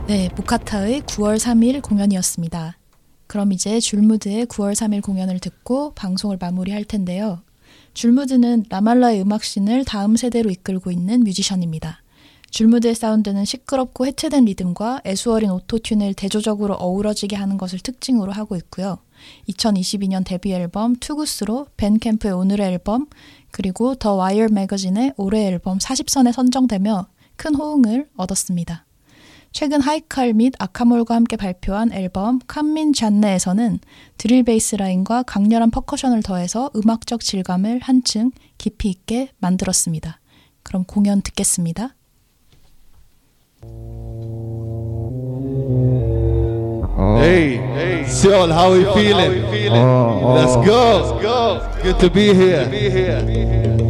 네, 무카타의 9월 3일 공연이었습니다. 그럼 이제 줄무드의 9월 3일 공연을 듣고 방송을 마무리할 텐데요. 줄무드는 라말라의 음악씬을 다음 세대로 이끌고 있는 뮤지션입니다. 줄무드의 사운드는 시끄럽고 해체된 리듬과 애수어린 오토튠을 대조적으로 어우러지게 하는 것을 특징으로 하고 있고요. 2022년 데뷔 앨범 투구스로 밴캠프의 오늘의 앨범, 그리고 더 와이어 매거진의 올해 앨범 40선에 선정되며 큰 호응을 얻었습니다. 최근 하이칼 및 아카몰과 함께 발표한 앨범 칸민 잔네에서는 드릴 베이스 라인과 강렬한 퍼커션을 더해서 음악적 질감을 한층 깊이 있게 만들었습니다. 그럼 공연 듣겠습니다. Hey, Seoul, how are we feeling? Let's go. Good to be here.